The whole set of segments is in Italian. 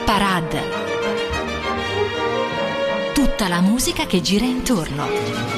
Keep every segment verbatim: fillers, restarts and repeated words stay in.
Parade. Tutta la musica che gira intorno.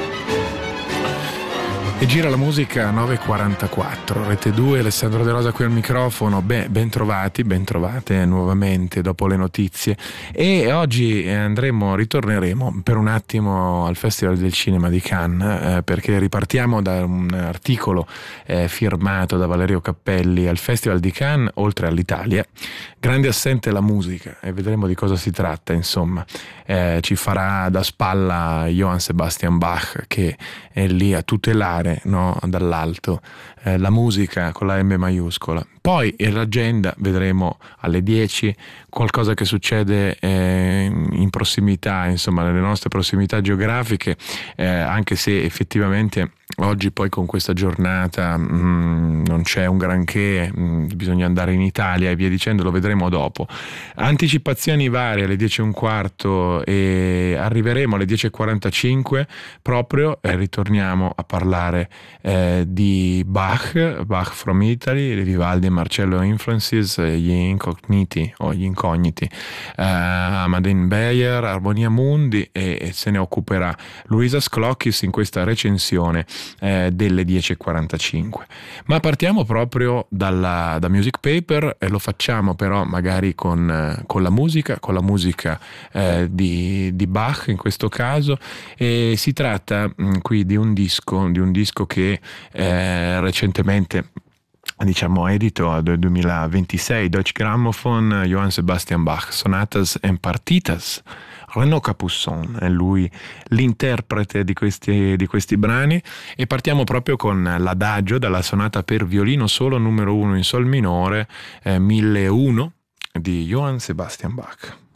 E gira la musica nove e quarantaquattro, Rete due, Alessandro De Rosa qui al microfono. Beh, ben trovati, ben trovate nuovamente dopo le notizie. E oggi andremo, ritorneremo per un attimo al Festival del Cinema di Cannes, eh, perché ripartiamo da un articolo eh, firmato da Valerio Cappelli. Al Festival di Cannes, oltre all'Italia, grande assente la musica, e vedremo di cosa si tratta, insomma. Eh, ci farà da spalla Johann Sebastian Bach, che è lì a tutelare, no, dall'alto eh, la musica con la M maiuscola. Poi in l'agenda vedremo alle dieci qualcosa che succede eh, in prossimità, insomma nelle nostre prossimità geografiche, eh, anche se effettivamente oggi poi con questa giornata mh, non c'è un granché, mh, bisogna andare in Italia e via dicendo, lo vedremo dopo. Anticipazioni varie alle dieci e un quarto e arriveremo alle dieci e quarantacinque proprio e ritorniamo a parlare eh, di Bach, Bach from Italy, Vivaldi e Marcello Influences, gli incogniti o gli incogniti, uh, Amadine Bayer, Armonia Mundi, e, e se ne occuperà Luisa Sclocchis in questa recensione eh, delle dieci e quarantacinque. Ma partiamo proprio dalla, da Music Paper, e lo facciamo però magari con, eh, con la musica, con la musica eh, di, di Bach in questo caso, e si tratta mh, qui di un disco, di un disco che eh, recentemente, diciamo, edito del duemilaventisei, Deutsche Grammophon, Johann Sebastian Bach, Sonatas and Partitas. Renaud Capuçon è lui l'interprete di questi, di questi brani, e partiamo proprio con l'adagio dalla sonata per violino solo numero uno in sol minore, eh, mille e uno di Johann Sebastian Bach.